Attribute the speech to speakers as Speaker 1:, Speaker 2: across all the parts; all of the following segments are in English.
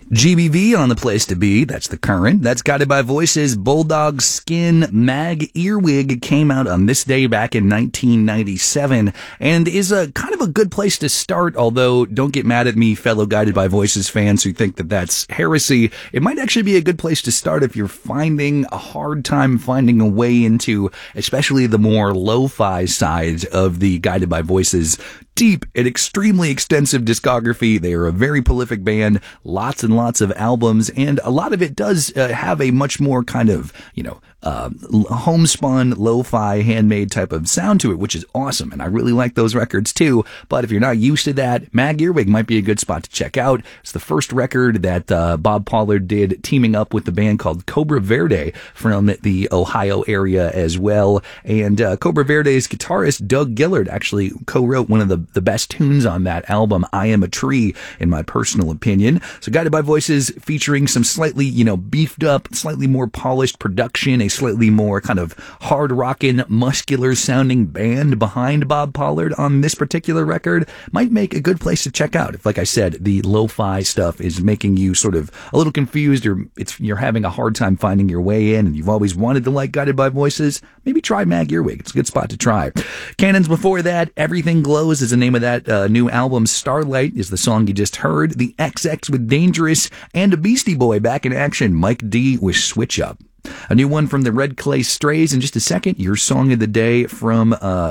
Speaker 1: GBV on the place to be. That's The Current. That's Guided by Voices. Bulldog Skin Mag Earwig came out on this day back in 1997 and is a kind of a good place to start, although don't get mad at me, fellow Guided by Voices fans who think that that's heresy. It might actually be a good place to start if you're finding a hard time finding a way into especially the more lo-fi side of the Guided by Voices deep and extremely extensive discography. They are a very prolific band, lots and lots of albums, and a lot of it does have a much more kind of, homespun, lo-fi, handmade type of sound to it, which is awesome, and I really like those records too. But if you're not used to that, Mag Earwig might be a good spot to check out. It's the first record that Bob Pollard did, teaming up with the band called Cobra Verde from the Ohio area as well. And Cobra Verde's guitarist Doug Gillard actually co-wrote one of the best tunes on that album, I Am a Tree, in my personal opinion. So Guided by Voices featuring some slightly, beefed up, slightly more polished production, a slightly more kind of hard rockin', muscular sounding band behind Bob Pollard on this particular record might make a good place to check out. If, like I said, the lo-fi stuff is making you sort of a little confused, or you're having a hard time finding your way in and you've always wanted to like Guided by Voices, maybe try Mag Earwig. It's a good spot to try. Cannons before that, Everything Glows is the name of that new album. Starlight is the song you just heard. The XX with Dangerous, and a Beastie Boy back in action, Mike D with Switch Up. A new one from the Red Clay Strays in just a second. Your song of the day from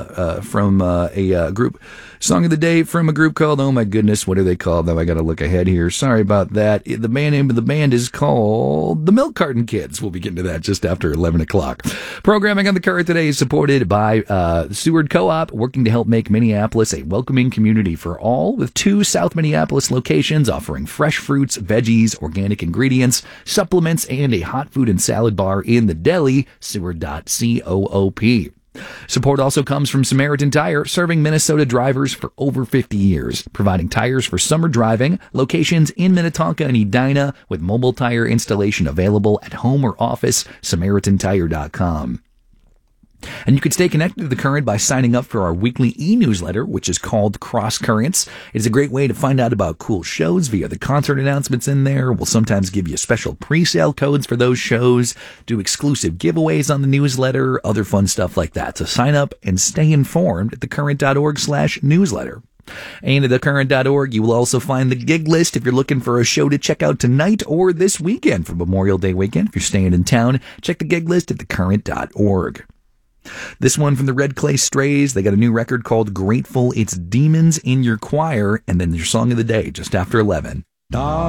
Speaker 1: a group. Song of the day from a group called, oh my goodness, what are they called? Now I gotta look ahead here. Sorry about that. The name of the band is called The Milk Carton Kids. We'll be getting to that just after 11 o'clock. Programming on The Current today is supported by Seward Co-op, working to help make Minneapolis a welcoming community for all, with 2 South Minneapolis locations offering fresh fruits, veggies, organic ingredients, supplements, and a hot food and salad bar in the deli, Seward.coop. Support also comes from Samaritan Tire, serving Minnesota drivers for over 50 years, providing tires for summer driving, locations in Minnetonka and Edina, with mobile tire installation available at home or office, SamaritanTire.com. And you can stay connected to The Current by signing up for our weekly e-newsletter, which is called Cross Currents. It's a great way to find out about cool shows via the concert announcements in there. We'll sometimes give you special pre-sale codes for those shows, do exclusive giveaways on the newsletter, other fun stuff like that. So sign up and stay informed at thecurrent.org/newsletter. And at thecurrent.org, you will also find the gig list if you're looking for a show to check out tonight or this weekend for Memorial Day weekend. If you're staying in town, check the gig list at thecurrent.org. This one from the Red Clay Strays. They got a new record called Grateful. It's Demons in Your Choir, and then your song of the day just after 11.